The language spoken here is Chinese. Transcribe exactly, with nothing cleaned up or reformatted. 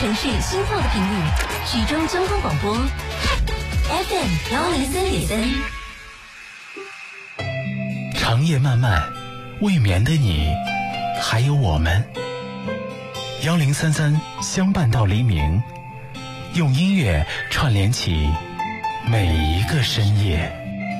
城市心跳的频率，徐州交通广播 F M 幺零三点三。 长夜漫漫，未眠的你，还有我们。幺零三三相伴到黎明，用音乐串联起每一个深夜。